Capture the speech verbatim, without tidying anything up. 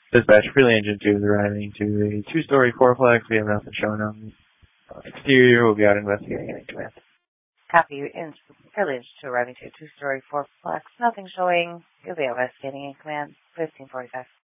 Dispatch, Freely Engine two is arriving to a two-story fourplex. We have nothing showing on the exterior. We'll be out investigating any command. Copy. In Privilege to arriving to a two-story fourplex. Nothing showing. You'll be investigating in command. fifteen forty-five.